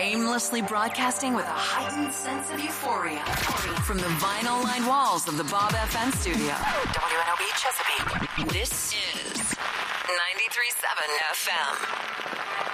Shamelessly broadcasting with a heightened sense of euphoria from the vinyl-lined walls of the Bob FM studio. WNOB Chesapeake. This is 93.7 FM.